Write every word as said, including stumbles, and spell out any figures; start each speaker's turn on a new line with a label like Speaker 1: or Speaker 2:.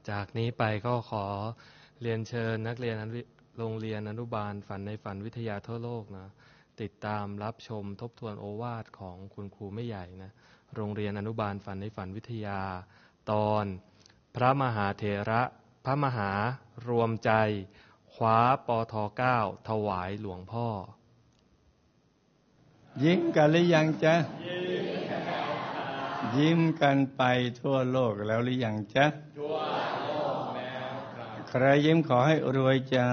Speaker 1: จากนี้ไปก็ขอเรียนเชิญนักเรียนโรงเรียนอนุบาลฝันในฝันวิทยาทั่วโลกนะติดตามรับชมทบทวนโอวาทของคุณครูไม่ใหญ่นะโรงเรียนอนุบาลฝันในฝันวิทยาตอนพระมหาเถระพระมหารวมใจคว้าปทเก้าถวายหลวงพ่อ
Speaker 2: ยิ้มกันหรือยังจ๊ะยิ้มกันไปทั่วโลกแล้วหรือยังจ๊ะทั่วโลกแล้วครับใครยิ้มขอให้รวยจ้า